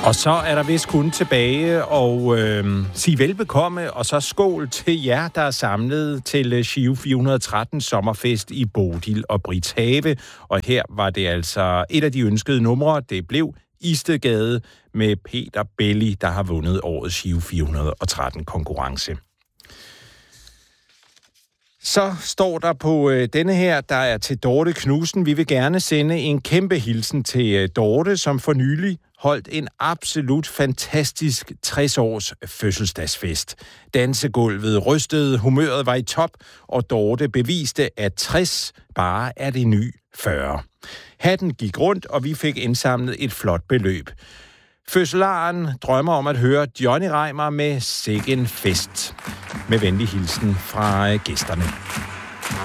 Og så er der vist kun tilbage og sige velbekomme, og så skål til jer, der er samlet til Giro 413 sommerfest i Bodil og Brithave. Og her var det altså et af de ønskede numre. Det blev Istedgade med Peter Belli, der har vundet årets Giro 413 konkurrence. Så står der på denne her, der er til Dorte Knudsen. Vi vil gerne sende en kæmpe hilsen til Dorte, som for nylig holdt en absolut fantastisk 60-års fødselsdagsfest. Dansegulvet rystede, humøret var i top, og Dorte beviste, at 60 bare er det nye 40. Hatten gik rundt, og vi fik indsamlet et flot beløb. Fødselaren drømmer om at høre Johnny Reimer med Sikken Fest. Med venlig hilsen fra gæsterne.